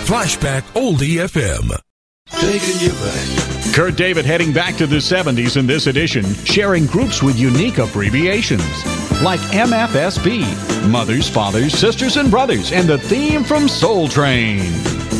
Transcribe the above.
Flashback Oldie FM. Taking you back. Kurt David heading back to the 70s in this edition, sharing groups with unique abbreviations like MFSB, Mothers, Fathers, Sisters, and Brothers, and the theme from Soul Train.